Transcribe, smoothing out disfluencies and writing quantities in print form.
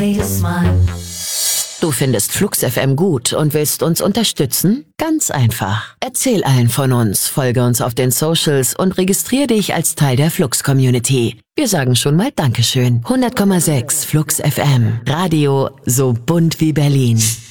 way to smile. Du findest Flux FM gut und willst uns unterstützen? Ganz einfach. Erzähl allen von uns, folge uns auf den Socials und registrier dich als Teil der Flux-Community. Wir sagen schon mal Dankeschön. 100,6 Flux FM. Radio so bunt wie Berlin.